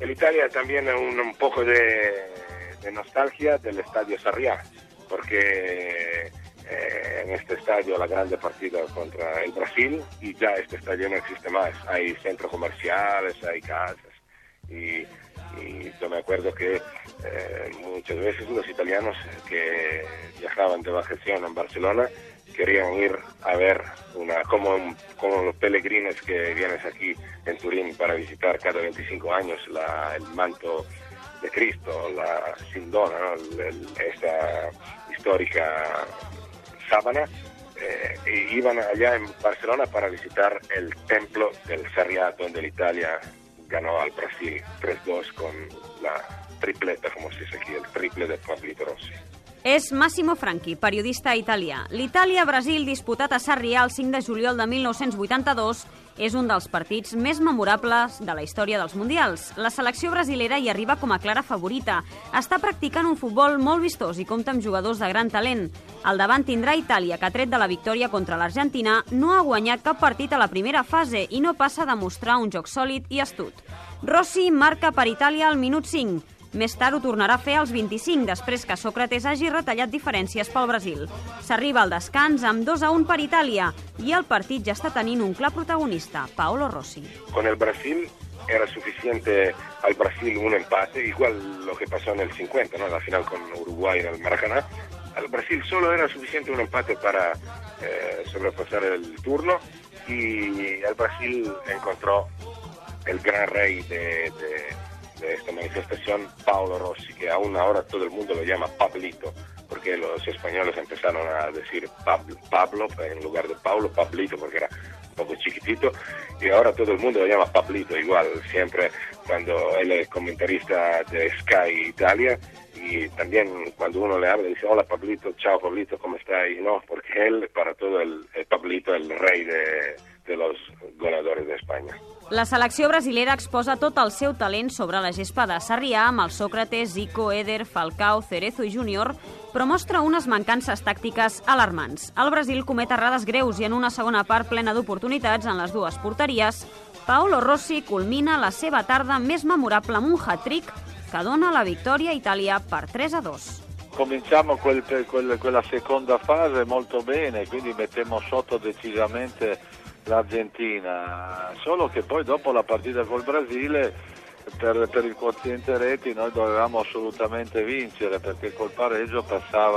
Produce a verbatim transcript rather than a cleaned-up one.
el Italia también un, un poco de, de nostalgia del estadio Sarriá, porque eh, en este estadio la grande partida contra el Brasil, y ya este estadio no existe más. Hay centros comerciales, hay casas, y, y yo me acuerdo que eh, muchas veces los italianos que viajaban de vacación en Barcelona querían ir a ver una como, como los peregrinos que vienes aquí en Turín para visitar cada veinticinco años la, el manto de Cristo, la Sindona, ¿no? el, el, esta histórica sábana, eh, y iban allá en Barcelona para visitar el templo del Sarriá, donde la Italia ganó al Brasil tres dos con la tripleta, como se dice aquí, el triple de Pablito Rossi. És Massimo Franchi, periodista italià. L'Itàlia-Brasil, disputat a Sarrià el cinc de juliol de mil nou-cents vuitanta-dos, és un dels partits més memorables de la història dels Mundials. La selecció brasilera hi arriba com a clara favorita. Està practicant un futbol molt vistós i compta amb jugadors de gran talent. Al davant tindrà Itàlia, que ha tret de la victòria contra l'Argentina, no ha guanyat cap partit a la primera fase i no passa de mostrar un joc sòlid i astut. Rossi marca per Itàlia al minut cinc. Més tard ho tornarà a fer als vint-i-cinc, després que Sócrates hagi retallat diferències pel Brasil. S'arriba al descans amb dos a un per Itàlia i el partit ja està tenint un clar protagonista, Paolo Rossi. Con el Brasil era suficiente al Brasil un empate, igual lo que pasó en el cincuenta, ¿no? La final con Uruguay en el Maracaná. Al Brasil solo era suficiente un empate para eh, sobrepasar el turno, y el Brasil encontró el gran rey de... de de esta manifestación, Paolo Rossi, que aún ahora todo el mundo lo llama Pablito, porque los españoles empezaron a decir Pablo, Pablo en lugar de Paulo, Pablito, porque era un poco chiquitito, y ahora todo el mundo lo llama Pablito igual, siempre cuando él es comentarista de Sky Italia, y también cuando uno le habla dice, hola Pablito, chao Pablito, ¿cómo está? Y no, porque él, para todo el, el Pablito, el rey de, de los goleadores de España. La selecció brasilera exposa tot el seu talent sobre la gespa de Sarrià amb el Sócrates, Zico, Éder, Falcao, Cerezo i Júnior, però mostra unes mancances tàctiques alarmants. El Brasil comet errades greus i en una segona part plena d'oportunitats en les dues porteries, Paolo Rossi culmina la seva tarda més memorable amb un hat-trick que dona la victòria a Itàlia per tres a dos. Cominciamo quel, quel, quella seconda fase molto bene, quindi mettiamo sotto decisamente l'Argentina, solo che poi dopo la partita col Brasile per, per il quoziente reti noi dovevamo assolutamente vincere, perché col pareggio passava